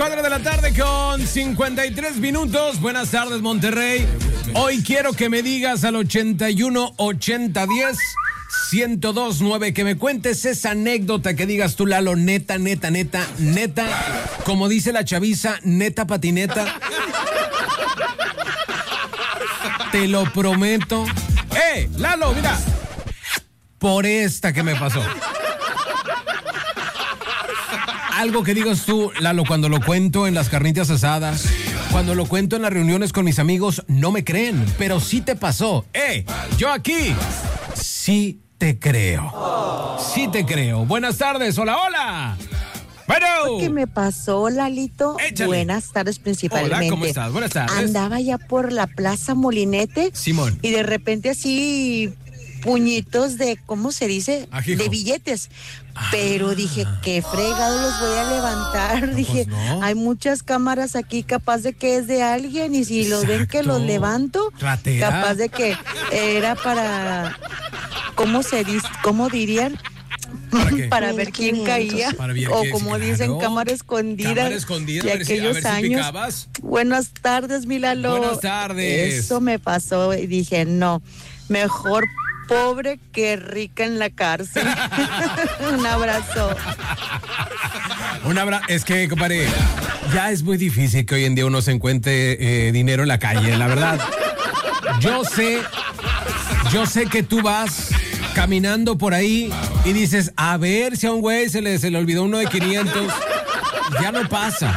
4 de la tarde con 53 minutos. Buenas tardes, Monterrey. Hoy quiero que me digas al 81 80 10 1029 que me cuentes esa anécdota, que digas tú, Lalo, neta, como dice la chaviza, neta patineta. Te lo prometo. Lalo, mira, por esta que me pasó. Algo que digas tú, Lalo, cuando lo cuento en las carnitas asadas, cuando lo cuento en las reuniones con mis amigos, no me creen, pero sí te pasó. Yo aquí sí te creo. Sí te creo. Buenas tardes, hola. Bueno. ¿Qué me pasó, Lalito? Échale. Buenas tardes, principalmente. Hola, ¿cómo estás? Buenas tardes. Andaba ya por la Plaza Molinete. Simón. Y de repente así puñitos de, ¿cómo se dice? Ajijo. De billetes. Pero dije, qué fregado los voy a levantar. No, dije, pues no. hay muchas cámaras aquí, capaz de que es de alguien. Y si los ven que los levanto, Ratera. capaz de que era para, ¿cómo se dice? ¿Cómo dirían? ¿Para qué? Para ver quién caía. Para ver O quién, como sí, dicen, claro. cámara escondida. Cámara escondida, de a ver si aquellos años. picabas. Buenas tardes, mi Lalo. Buenas tardes. Eso me pasó y dije, no, mejor pobre que rica en la cárcel. Un abrazo. Es que, compadre, ya es muy difícil que hoy en día uno se encuentre dinero en la calle, la verdad. Yo sé que tú vas caminando por ahí y dices, a ver si a un güey se le olvidó uno de 500. Ya no pasa.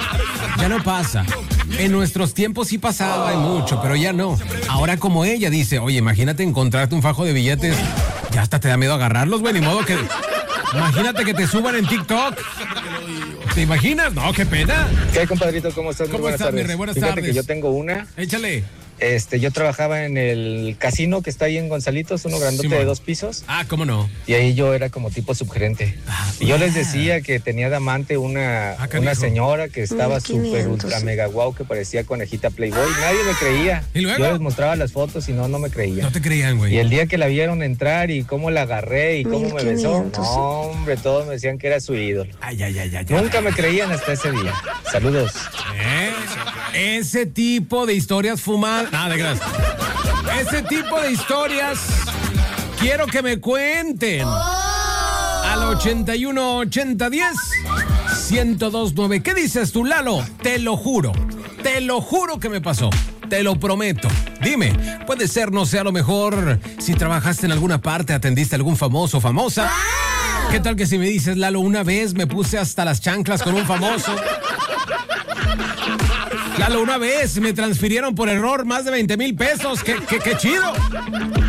En nuestros tiempos sí pasaba y mucho, pero ya no. Ahora, como ella dice, oye, imagínate encontrarte un fajo de billetes, ya hasta te da miedo agarrarlos, güey, ni modo que... Imagínate que te suban en TikTok. ¿Te imaginas? No, qué pena. ¿Qué, compadrito? ¿Cómo estás? ¿Cómo Muy buenas estás, mi tardes. rey? Buenas Fíjate tardes. que yo tengo una. Échale. Yo trabajaba en el casino que está ahí en Gonzalitos, uno grandote Simón. de 2 pisos. ¿Cómo no? Y ahí yo era como tipo subgerente. Y yo les decía que tenía de amante una canijo. señora que estaba 1500. súper ultra mega guau, que parecía conejita Playboy. Nadie me creía. ¿Y luego? Yo les mostraba las fotos y no me creían. No te creían, güey. Y el día que la vieron entrar y cómo la agarré y cómo me besó, 1500. no, hombre, todos me decían que era su ídolo. Ay. Nunca me creían hasta ese día. Saludos. Ese tipo de historias fumadas. De gracias. Ese tipo de historias quiero que me cuenten. Al 81 80 10 1029. ¿Qué dices tú, Lalo? Te lo juro que me pasó. Te lo prometo. Dime, puede ser, no sé, a lo mejor si trabajaste en alguna parte, atendiste a algún famoso o famosa. ¿Qué tal que si me dices, Lalo, una vez me puse hasta las chanclas con un famoso? Lalo, una vez me transfirieron por error más de 20,000 pesos. ¡Qué chido!